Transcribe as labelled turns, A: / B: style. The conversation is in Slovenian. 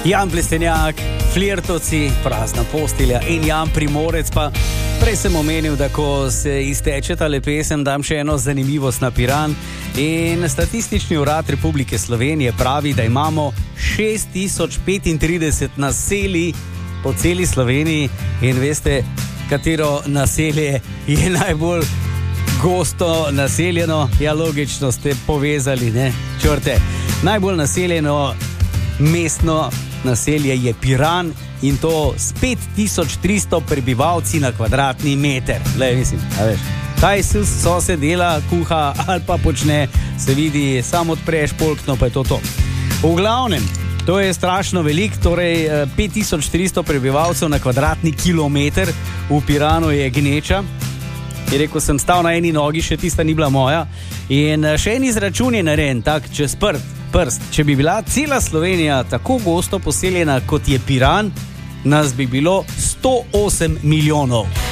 A: Jan Plestenjak, Flirtovci, Prazna postelja in Jan Primorec. Pa prej sem omenil, da ko se izteče tale pesem, dam še eno zanimivost na Piran. In Statistični urad Republike Slovenije pravi, da imamo 6035 naselij po celi Sloveniji. In veste, katero naselje je najbolj gosto naseljeno? Ja, logično ste povezali, ne? Črte. Najbolj naseljeno mestno naselje je Piran in to s 5300 prebivalci na kvadratni meter. Lej, mislim, a veš, kaj se dela, kuha ali pa počne, se vidi, samo odpreš polkno, pa je to. V glavnem, to je strašno velik, torej 5300 prebivalcev na kvadratni kilometer. V Piranu je gneča. Je rekel, sem stal na eni nogi, še tista ni bila moja. In še en izračun je narejen, tak čez prst. Če bi bila cela Slovenija tako gosto poseljena, kot je Piran, nas bi bilo 108 milijonov.